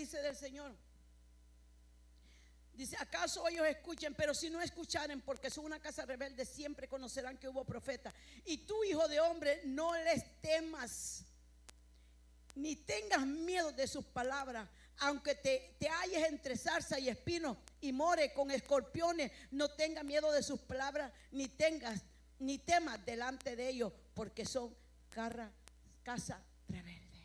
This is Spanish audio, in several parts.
dice del Señor. Dice: ¿acaso ellos escuchen? Pero si no escucharen, porque son una casa rebelde, siempre conocerán que hubo profeta. Y tú, hijo de hombre, no les temas, ni tengas miedo de sus palabras. Aunque te halles entre zarza y espinos y more con escorpiones, no tengas miedo de sus palabras, ni temas delante de ellos, porque son casa rebelde.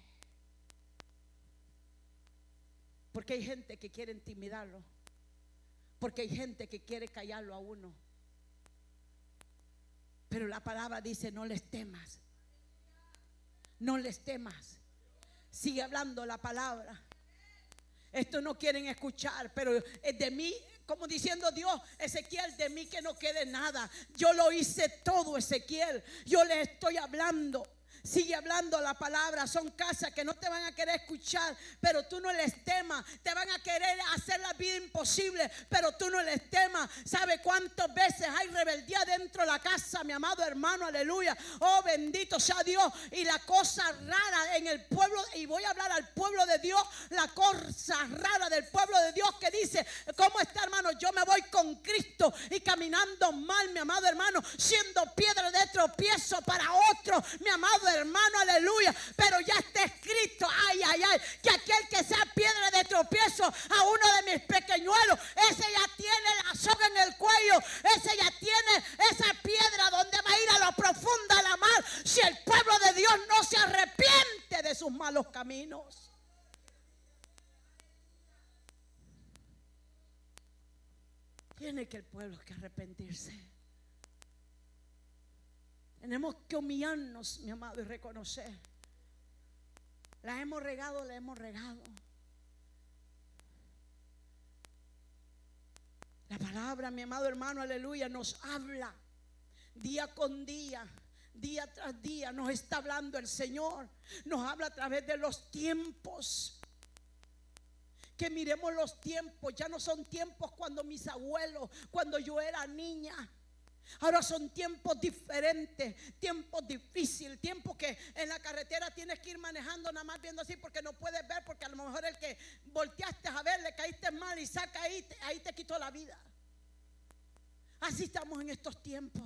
Porque hay gente que quiere intimidarlo, porque hay gente que quiere callarlo a uno. Pero la palabra dice: no les temas, no les temas. Sigue hablando la palabra. Esto no quieren escuchar, pero es de mí, como diciendo Dios: Ezequiel, de mí que no quede nada. Yo lo hice todo, Ezequiel. Yo les estoy hablando. Sigue hablando la palabra. Son casas que no te van a querer escuchar, pero tú no les temas. Te van a querer hacer la vida imposible, pero tú no les temas. ¿Sabe cuántas veces hay rebeldía dentro de la casa, mi amado hermano? Aleluya. Oh, bendito sea Dios. Y la cosa rara en el pueblo, y voy a hablar al pueblo de Dios, la cosa rara del pueblo de Dios que dice: ¿cómo está, hermano? Yo me voy con Cristo y caminando mal, mi amado hermano, siendo piedra de tropiezo para otro, mi amado hermano, aleluya. Pero ya está escrito, ay, que aquel que sea piedra de tropiezo a uno de mis pequeñuelos, ese ya tiene la soga en el cuello, ese ya tiene esa piedra donde va a ir a lo profundo de la mar, si el pueblo de Dios no se arrepiente de sus malos caminos. Tiene que el pueblo que arrepentirse. Tenemos que humillarnos, mi amado, y reconocer. La hemos regado, la hemos regado. La palabra, mi amado hermano, aleluya, nos habla día con día, día tras día. Nos está hablando el Señor. Nos habla a través de los tiempos. Que miremos los tiempos. Ya no son tiempos cuando mis abuelos, cuando yo era niña. Ahora son tiempos diferentes, tiempos difíciles, tiempos que en la carretera tienes que ir manejando nada más viendo así, porque no puedes ver, porque a lo mejor el que volteaste a ver le caíste mal y saca ahí te quitó la vida. Así estamos en estos tiempos.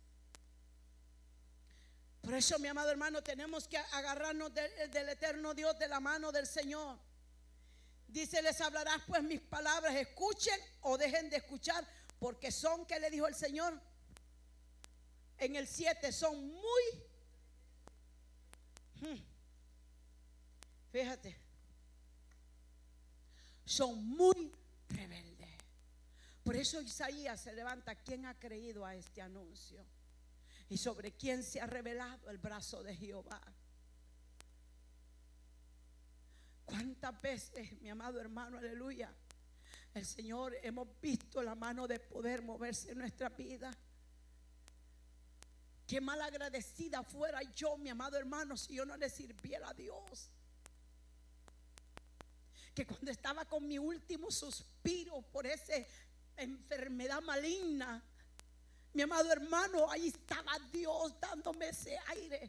Por eso, mi amado hermano, tenemos que agarrarnos del eterno Dios, de la mano del Señor. Dice: les hablarás pues mis palabras, escuchen o dejen de escuchar, porque son, ¿qué le dijo el Señor? En el 7, son muy, fíjate, son muy rebeldes. Por eso Isaías se levanta: ¿quién ha creído a este anuncio? Y sobre quién se ha revelado el brazo de Jehová. ¿Cuántas veces, mi amado hermano, aleluya, el Señor, hemos visto la mano de poder moverse en nuestra vida? Qué mal agradecida fuera yo, mi amado hermano, si yo no le sirviera a Dios. Que cuando estaba con mi último suspiro por esa enfermedad maligna, mi amado hermano, ahí estaba Dios dándome ese aire.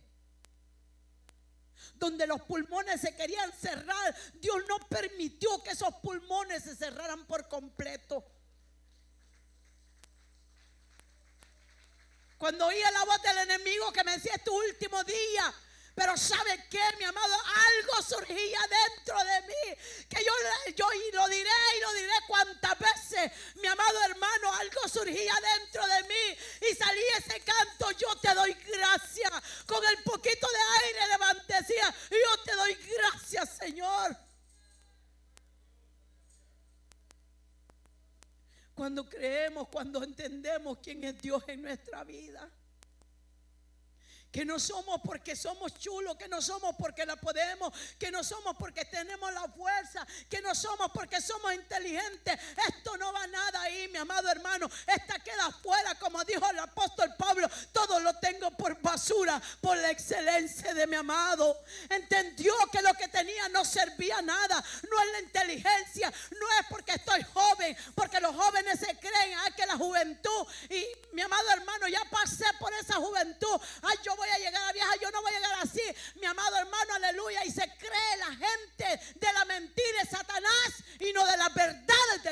Donde los pulmones se querían cerrar, Dios no permitió que esos pulmones se cerraran por completo. Cuando oía la voz del enemigo que me decía: es tu último día. Pero ¿sabe qué, mi amado? Algo surgía dentro de mí, que yo y lo diré cuantas veces, mi amado hermano, algo surgía dentro de mí y salía ese canto: yo te doy gracias. Con el poquito de aire levanté, decía: yo te doy gracias, Señor. Cuando creemos, cuando entendemos quién es Dios en nuestra vida. Que no somos porque somos chulos, que no somos porque la podemos, que no somos porque tenemos la fuerza, que no somos porque somos inteligentes. Esto no va nada ahí, mi amado hermano. Esta queda fuera, como dijo el apóstol Pablo: todo lo tengo por basura, por la excelencia de mi amado. Entendió que lo que tenía no servía nada. No es la inteligencia, no es porque estoy joven